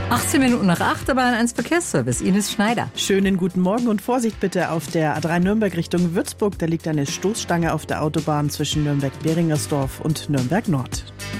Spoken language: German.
18 Minuten nach 8, aber ein 1 Verkehrsservice. Ines Schneider. Schönen guten Morgen und Vorsicht bitte auf der A3 Nürnberg Richtung Würzburg. Da liegt eine Stoßstange auf der Autobahn zwischen Nürnberg-Beringersdorf und Nürnberg Nord.